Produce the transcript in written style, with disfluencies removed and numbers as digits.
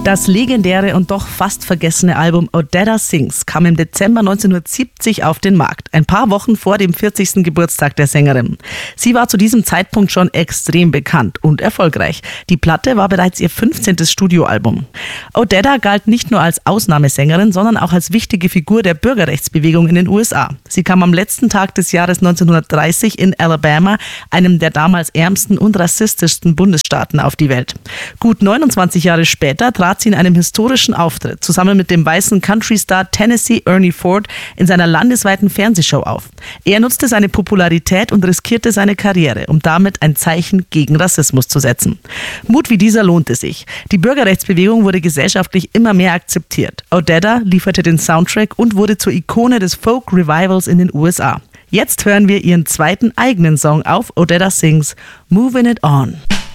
Das legendäre und doch fast vergessene Album Odetta Sings kam im Dezember 1970 auf den Markt, ein paar Wochen vor dem 40. Geburtstag der Sängerin. Sie war zu diesem Zeitpunkt schon extrem bekannt und erfolgreich. Die Platte war bereits ihr 15. Studioalbum. Odetta galt nicht nur als Ausnahmesängerin, sondern auch als wichtige Figur der Bürgerrechtsbewegung in den USA. Sie kam am letzten Tag des Jahres 1930 in Alabama, einem der damals ärmsten und rassistischsten Bundesstaaten, auf die Welt. Gut 29 Jahre später trat sie in einem historischen Auftritt zusammen mit dem weißen Country-Star Tennessee Ernie Ford in seiner landesweiten Fernsehshow auf. Er nutzte seine Popularität und riskierte seine Karriere, um damit ein Zeichen gegen Rassismus zu setzen. Mut wie dieser lohnte sich. Die Bürgerrechtsbewegung wurde gesellschaftlich immer mehr akzeptiert. Odetta lieferte den Soundtrack und wurde zur Ikone des Folk-Revivals in den USA. Jetzt hören wir ihren zweiten eigenen Song auf Odetta Sings, Moving It On.